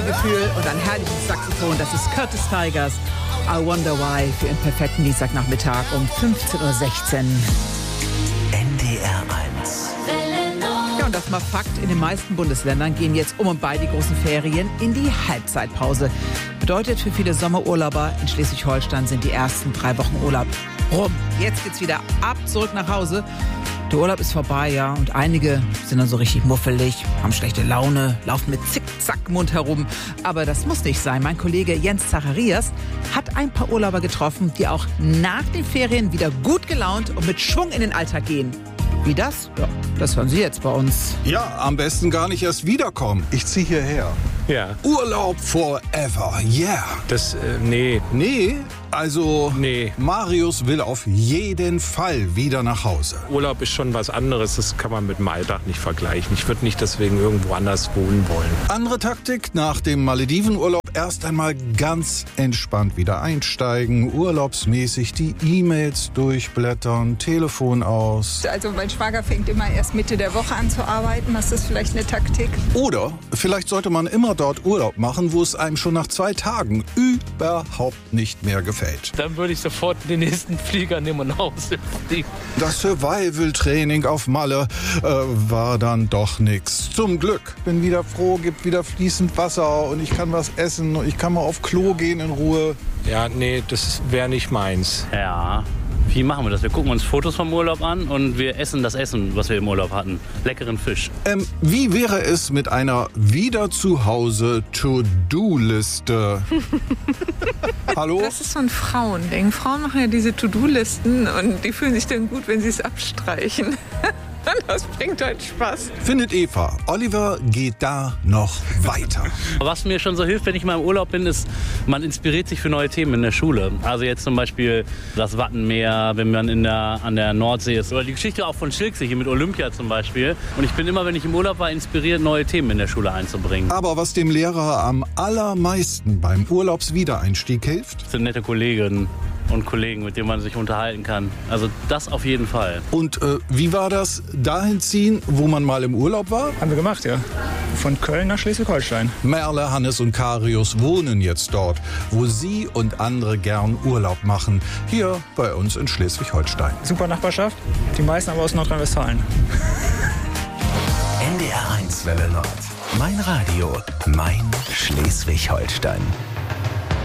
Fingergefühl und ein herrliches Saxophon. Das ist Curtis Tigers. I Wonder Why für einen perfekten Dienstagnachmittag um 15:16 Uhr. NDR 1. Ja, und das mal Fakt, in den meisten Bundesländern gehen jetzt um und bei die großen Ferien in die Halbzeitpause. Bedeutet für viele Sommerurlauber in Schleswig-Holstein sind die ersten 3 Wochen Urlaub rum. Jetzt geht's wieder ab, zurück nach Hause. Der Urlaub ist vorbei, ja, und einige sind dann so richtig muffelig, haben schlechte Laune, laufen mit Zickzackmund herum. Aber das muss nicht sein. Mein Kollege Jens Zacharias hat ein paar Urlauber getroffen, die auch nach den Ferien wieder gut gelaunt und mit Schwung in den Alltag gehen. Wie das? Ja, das hören Sie jetzt bei uns. Ja, am besten gar nicht erst wiederkommen. Ich ziehe hierher. Ja. Urlaub forever, yeah. Nee. Nee, also Nee. Marius will auf jeden Fall wieder nach Hause. Urlaub ist schon was anderes, das kann man mit dem Alltag nicht vergleichen. Ich würde nicht deswegen irgendwo anders wohnen wollen. Andere Taktik, nach dem Maledivenurlaub erst einmal ganz entspannt wieder einsteigen, urlaubsmäßig die E-Mails durchblättern, Telefon aus. Also mein Schwager fängt immer erst Mitte der Woche an zu arbeiten. Das ist vielleicht eine Taktik. Oder vielleicht sollte man immer dort Urlaub machen, wo es einem schon nach 2 Tagen überhaupt nicht mehr gefällt. Dann würde ich sofort den nächsten Flieger nehmen und nach Hause fliegen. Das Survival-Training auf Malle war dann doch nix. Zum Glück. Bin wieder froh, gibt wieder fließend Wasser und ich kann was essen und ich kann mal auf Klo gehen in Ruhe. Ja, nee, das wäre nicht meins. Ja, wie machen wir das? Wir gucken uns Fotos vom Urlaub an und wir essen das Essen, was wir im Urlaub hatten. Leckeren Fisch. Wie wäre es mit einer Wieder-zu-Hause-To-Do-Liste? Hallo? Das ist so ein Frauending. Frauen machen ja diese To-Do-Listen und die fühlen sich dann gut, wenn sie es abstreichen. Das bringt halt Spaß. Findet Eva. Oliver geht da noch weiter. Was mir schon so hilft, wenn ich mal im Urlaub bin, ist, man inspiriert sich für neue Themen in der Schule. Also jetzt zum Beispiel das Wattenmeer, wenn man an der Nordsee ist. Oder die Geschichte auch von Schilksee, hier mit Olympia zum Beispiel. Und ich bin immer, wenn ich im Urlaub war, inspiriert, neue Themen in der Schule einzubringen. Aber was dem Lehrer am allermeisten beim Urlaubswiedereinstieg hilft? Das sind nette Kolleginnen und Kollegen, mit denen man sich unterhalten kann. Also das auf jeden Fall. Und wie war das? Dahin ziehen, wo man mal im Urlaub war? Haben wir gemacht, ja. Von Köln nach Schleswig-Holstein. Merle, Hannes und Karius wohnen jetzt dort, wo sie und andere gern Urlaub machen. Hier bei uns in Schleswig-Holstein. Super Nachbarschaft. Die meisten aber aus Nordrhein-Westfalen. NDR 1 Welle Nord. Mein Radio, mein Schleswig-Holstein.